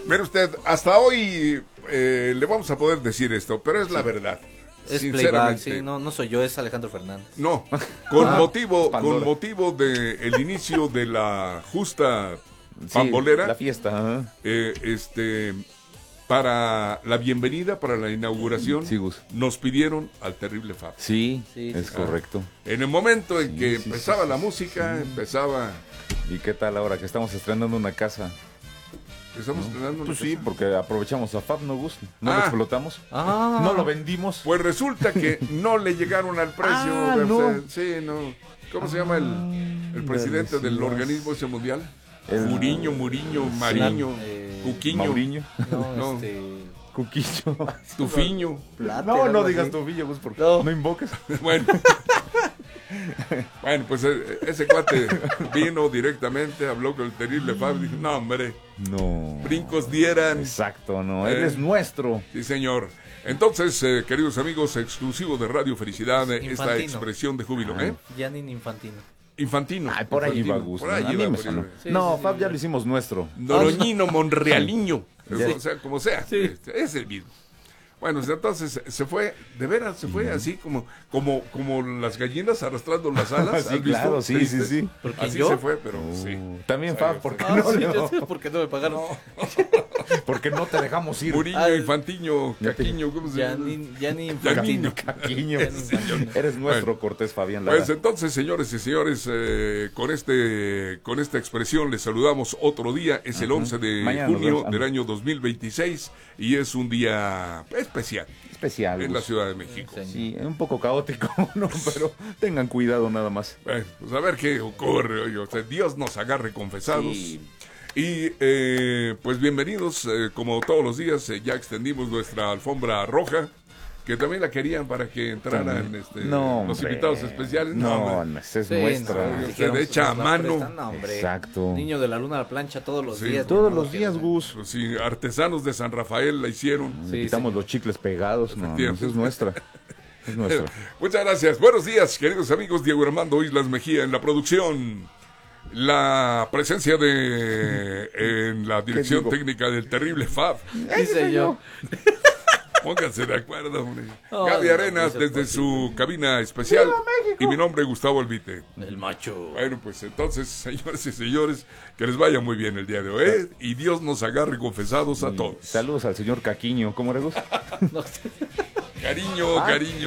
Mire usted, hasta hoy le vamos a poder decir esto, pero es la verdad. Es playback, sí, no soy yo, es Alejandro Fernández. No, con motivo de el inicio de la justa pambolera, la fiesta, para la bienvenida, para la inauguración, sí, Gus, nos pidieron al terrible Fab. Sí, es correcto. En el momento en que empezaba la música, empezaba... ¿Y qué tal ahora que estamos estrenando una casa? Estamos estrenando una Pues sí, casa. porque aprovechamos a Fab, ¿no, Gus? ¿No lo explotamos? Ah. ¿No lo vendimos? Pues resulta que no le llegaron al precio. no. Sí, no. ¿Cómo se llama el presidente del organismo ese mundial? Muriño, Mariño, Cuquiño. Mauriño. No. Cuquillo. Tufiño. No digas Tufiño, Gus, porque no invoques. Bueno. Bueno, pues ese cuate vino directamente, habló con el terrible Fab y dijo, no, hombre, brincos dieran. Exacto, él es nuestro. Sí, señor. Entonces, queridos amigos, exclusivo de Radio Felicidad, esta expresión de júbilo, Gianni Infantino. Infantino. Ay, por ahí va, Gus. Por ahí va. Fab ya lo hicimos nuestro. Doroñino, Monrealiño. O sea, como sea. Sí. Es el mismo. Bueno, entonces se fue, de veras, se fue así como las gallinas arrastrando las alas. Sí, claro, sí. Así se fue, pero sí. También, Fab, ¿por qué porque no me pagaron? Porque no te dejamos ir. Muriño, Infantiño, Caquiño, ¿cómo se llama? Gianni Infantino. Caquiño. Eres nuestro, Cortés Fabián Lara. Pues entonces, señores y señores, con esta expresión les saludamos otro día. Es el 11 de junio del año 2026 y es un día especial en la Ciudad de México. Sí, un poco caótico, pero tengan cuidado nada más. Pues a ver qué ocurre. Oye, o sea, Dios nos agarre confesados. Sí. Y pues bienvenidos, como todos los días, ya extendimos nuestra alfombra roja, que también la querían para que entraran los invitados especiales. Esa es nuestra. Hecha a mano. Exacto. Niño de la luna a la plancha todos los días. Todos los días, Gus. Pues sí, artesanos de San Rafael la hicieron. Quitamos los chicles pegados. Esa es nuestra. Es nuestra. Muchas gracias. Buenos días, queridos amigos. Diego Armando Islas Mejía en la producción. La presencia en la dirección técnica del terrible Fab. Dice yo. Pónganse de acuerdo, hombre. Gaby Arenas desde su cabina especial. Y mi nombre es Gustavo Albite. El macho. Bueno, pues entonces, señores y señores, que les vaya muy bien el día de hoy. Y Dios nos agarre confesados a todos. Saludos al señor Caquiño. ¿Cómo le gusta? Cariño.